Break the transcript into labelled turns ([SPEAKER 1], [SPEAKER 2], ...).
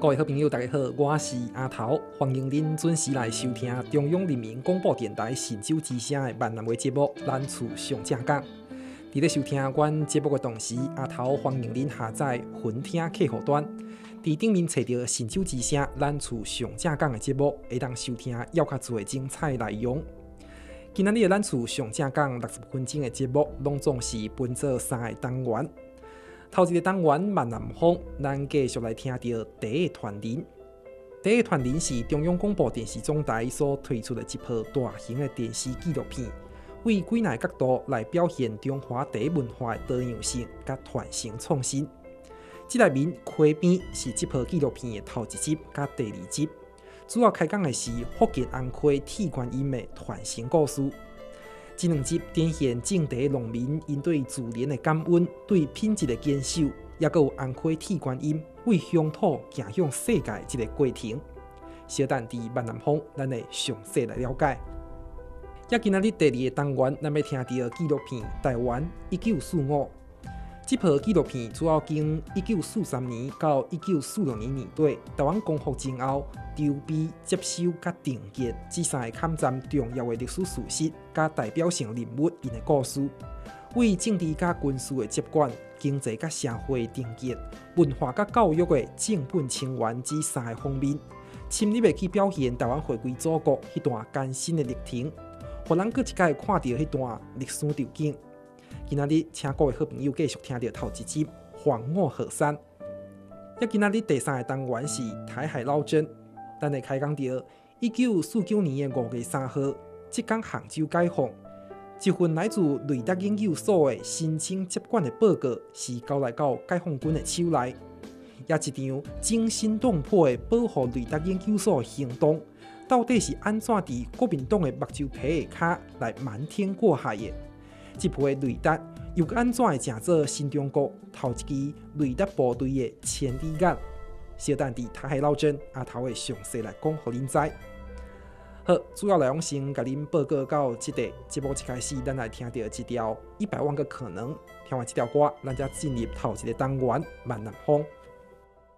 [SPEAKER 1] 各位好朋友，大家好，我是阿头，欢迎您准时来收听中央人民广播电台神州之声的闽南话节目《咱厝上正港》。伫咧收听阮节目的同时，阿头欢迎您下载云听客户端，伫顶面找到神州之声咱厝上正港的节目，会当收听还较侪精彩内容。今仔日的咱厝上正港60分钟的节目，拢总是分做3个单元。头一个单元闽南风，咱继续来听到第一个团林。第一个团林是中央广播电视总台所推出的一部大型的电视纪录片，为几内角度来表现中华茶文化的多样性甲传承创新。这内面开篇是这部纪录片的头一集甲第二集，主要开讲的是福建安溪铁观音的传承故事。这2集展现种茶农民因对自然的感恩、对品质的坚守，也有安溪铁观音为乡土行向世界这个过程。小等伫闽南风，咱会详细来了解。今仔日第2个单元，咱要听到纪录片《台湾1945》。这部纪录片主要经1943年到1946年代台湾光复前后筹备、接收甲定结这3个坎站重要的历史事实甲代表性人物因的故事，为政治甲军事的接管、经济甲社会的定结、文化甲教育的正本清源这3个方面，深入的去表现台湾回归祖国迄段艰辛的历程，互咱搁一摆看到迄段历史场景。今仔日，请各位好朋友继续听到头一集《黄岳河山》。今仔日第3个单元是台海捞针，咱会开讲到1949年的5月3号，这天杭州解放，一份来自雷达研究所的申请接管的报告是交来到解放军的手内，也一场惊心动魄的保护雷达研究所的行动，到底是安怎伫国民党的目睭皮下来瞒天过海的？这部的雷达又安怎会成做新中国头一支雷达部队的千里眼？小等伫台海捞针，阿头会详细来讲，互恁知。好，主要内容先甲恁报告到这里。节目一开始，咱来听到一条100万个可能。听完这条歌，咱才进入头一个单元闽南风。